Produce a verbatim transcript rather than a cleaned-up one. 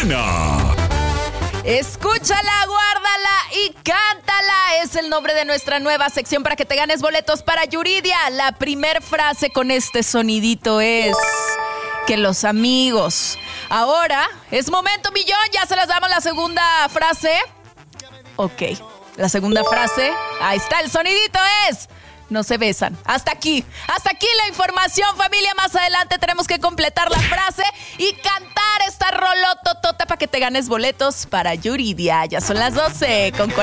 buena. Escúchala, guárdala y cántala. Es el nombre de nuestra nueva sección para que te ganes boletos para Yuridia. La primer frase con este sonidito es que los amigos. Ahora es momento millón. Ya se las damos la segunda frase. Ok, la segunda frase. Ahí está, el sonidito es... No se besan. Hasta aquí. Hasta aquí la información, familia. Más adelante tenemos que completar la frase y cantar esta rolototota para que te ganes boletos para Yuridia. Ya son las doce con cuarenta.